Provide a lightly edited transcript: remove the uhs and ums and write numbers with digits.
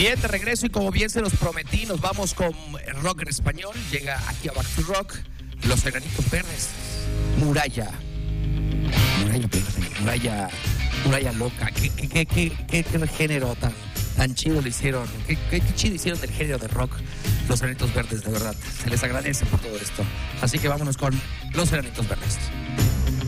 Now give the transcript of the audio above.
Bien, de regreso y como bien se los prometí, nos vamos con rock en español. Llega aquí a Back to Rock, Los Enanitos Verdes, Muralla Verde, Muralla Loca. ¿Qué género tan chido lo hicieron? ¿Qué chido hicieron del género de rock Los Enanitos Verdes, de verdad? Se les agradece por todo esto. Así que vámonos con Los Enanitos Verdes.